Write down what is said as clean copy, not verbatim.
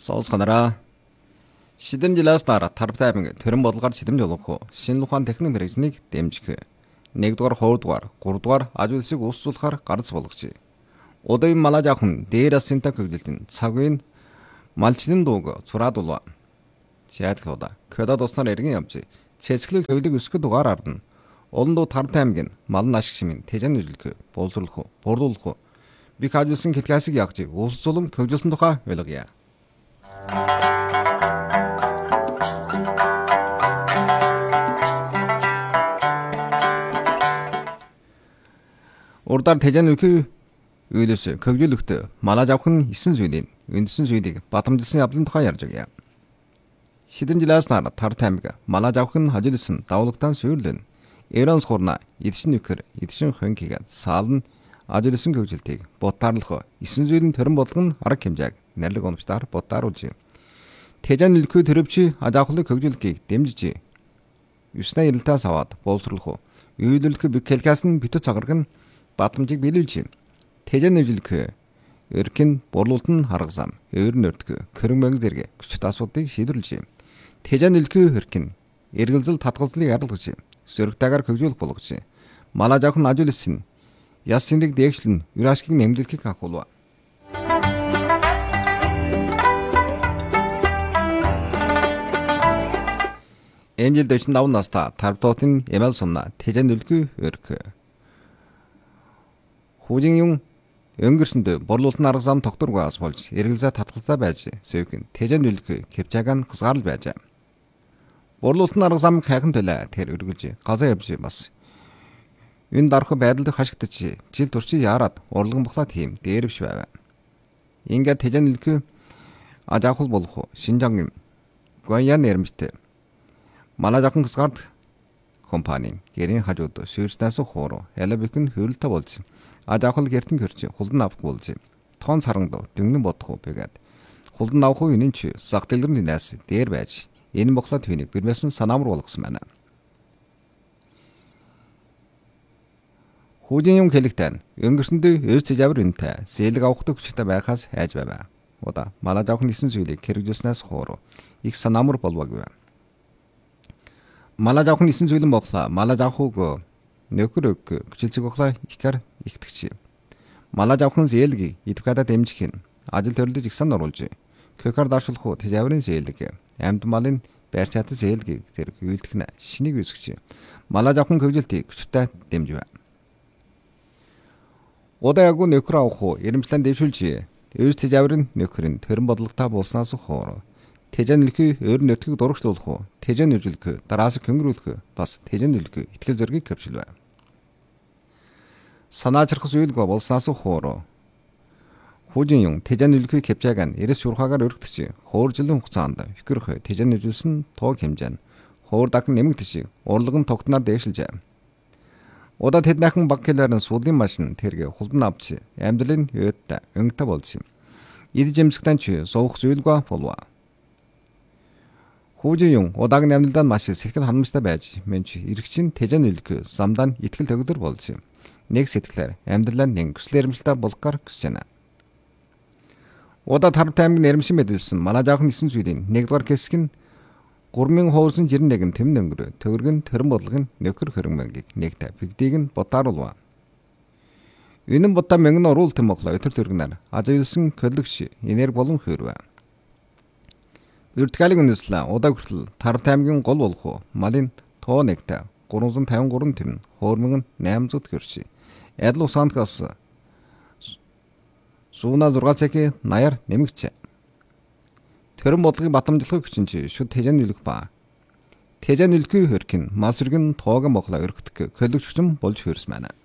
Сонсгонороо. Шидэн жилээс дараа тарбтайбын төрөн бодлогоор шидэм жолоохгүй шинэ ухаан техник мэргэжнийг дэмжих. 1-р, 2-р, 3-р аж үйлсийг үүсгүүлэхээр гарц болгоч. Удын малаж ахын дээр асинта хөгжилтэн цагийн малчдын дууг зураад улва. Чаадлуудаа көдө туснаар эргэн явж цэцгэлэл хөвлөг өсгөх дугаар ардна. Олон дуу тарбтаймгийн малн ашиг шимийн тэжэн үйлдэх боловсруулах, борлуулах би хажуулсан хэлхээсийг ягж уус зулам хөгжилтэн тухай ойлгоё. Урдаар тэжэн үлхий үйлээс хөгжүүлэхдээ малаж авахын 9 зүйлийн үндсэн зүйлийг батамжилсан явдлын тухай ярьж байгаа. Шидэн жилээс нар тар таймг малаж авахын хажуулсан давлагтан сүйрлэн Эранс хурна эдшин нөхөр эдшин хөнгийг саалн ажуулсан хөгжилтийг ботаарлах 9 зүйлийн төрөн бодлого нь арга хэмжээг нэрлэг оновчдаар ботааруулж тэжэн үлхий төрөвчи аж авахлыг хөгжүүлэхийг дэмжиж 9 эрэлтээс аваад боловсруулах үйлдвэрлэх бикэлгаас нь битүү цагарг нь батамжийг биелүүлж тэжэн нэвжлэх эрхэн борлуулалт нь харгазам өөр нөртг хөрөнгө зэрэг хүчит асуудыг шийдвэрлэж тэжэн үлхий эрхэн эргэлзэл татгалзлыг арилгаж зөрөгтэйгээр хөгжүүлэх болгож малаж авах нь ажуулсан яс сэнрэг дээгшлэн үр ашгийг нэмэгдүүлэхийг хахуулва. Энжил 45 настай тарбтотын эмэл сумна тэжэн үлхий өрх Хүүжин юм өнгөрсөнд борлуулалтын арга зам тогтворгоос болж эргэлзээ татгалзаа байж сөйгэн тэжэн үлхий кепчагаан хасгаал байж борлуулалтын арга зам хайхан төлөө тэр өргөж газаа явж бас энэ дарах байдалд хашигдчих жил турши яарад урлаган бухлаа тийм дээрвш байв. Ингээд тэжэн үлхий аж авах болох Шинжаан Гуян нэрмжтэй малаж авах хасгаард компани гэрийн хажууд шүүрснээс хууруу ялабикэн хөрөлтөй болж аж авах гэртэн хөрч хулдан авах болж тоон саранд дөнгөн бодох байгаад хулдан авах үеийн ч зах дэлгэрний найс дээр байж энэ боглоо түүнийг бэрмэсэн санаамар болгосон байна. Хүүжин юм хэлэгтэн өнгөрсөнд өөц завар үнэтэй зээлэг авахдаг хүчтэй байхаас айж байв. Удаа малаж авах нисэн зүйлийг хэрэгжүүлснээс хууруу их санаамар болвоог. Малаж авах нисэн зүйлэн боглоо малаж авах нөхөр хүчилцэг боглоо ихэр ихтгч. Малаж авах зээлгийг идэвхадад дэмжих нь ажил төрлөж их сан оруулж көхөр даршуулах тэжаврын зээлэг амьд малын байр чадсан зээлгийг зэрэг үйлдэх нь шинийг үүсгэж малаж авах хөгжилтийг хүчтэй дэмжив. Удаагүй нөхөр авах ирэмжлэн дэвшүүлж өөс тэжаврын нөхрийн төрөн бодлоготой болсноос хоор тэжэн үлхий өөр нөтгийг дурагшлуулах тэжэн үжилэх дараас хөнгөрүүлэх бас тэжэн үлхий итгэл зөргийг капшилвэ. Санаачрахс үйлгүй болсноос хоор Хүүжин юм тэжэн үлхий капчагаан эрэс шурхаагаар өргөдөж хууржилан хугацаанд ихгэрх тэжэн үжилсэн тоог хэмжээн хуур дахин нэмэгдэж урлаган тогтноор дээшилжээ. Удаа тэднийхэн баг хэлээрэн суулын машин тэргээ хулдан авч амьдралын өдтэй өнгөтэй болж идэж эмзэгтэн ч суух зүйлгүй болов. Хүүжин юм удааг амьдралдаа маш сэтгэл ханамжтай байж менч эргчин тэжэн үлхий замдаа итгэл төгдөр болж нэг сэтгэлээр амьдралаа нэг хүсэл эрмэлзэлтэй болгохоор хүсэж байна. Удаа тарб таймг нэрмшин мэдүүлсэн малаж авах нисэн зүйлийн 1-р хэсэг нь 3091 тэм өнгөр төгөргөн төрөн бодлогын нөхөр хөрөнгөнийг нэгтэй бигдийг нь ботааруулва. Энэ нь ботаа мянган оруулалт юм болоо өтөр төргнөр ажиулсан көлөгш энерги болон хөрвэ. Вертикалын үндэслэл удаа хүртэл тарб таймгийн гол болох малын тоо нэгтэй 353 тэм хөөрмөн 800 хөрши. Адил усаантгаас сууна 6 цагийн 80-аар нэмэгчээ. Төрөн бодлогыг батамжлахыг хүчин шүд тэжэн үлэх ба. Тэжэн үлхий хөрх нь мал сүргэн тоогон боглоо өргөдөх көлөгчм болж хөрс байна.